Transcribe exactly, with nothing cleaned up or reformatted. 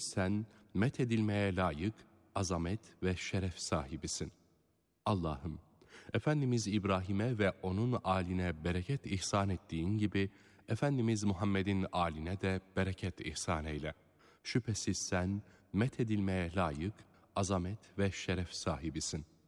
Şüphesiz sen methedilmeye layık, azamet ve şeref sahibisin. Allah'ım, Efendimiz İbrahim'e ve onun âline bereket ihsan ettiğin gibi, Efendimiz Muhammed'in âline de bereket ihsan eyle. Şüphesiz sen methedilmeye layık, azamet ve şeref sahibisin.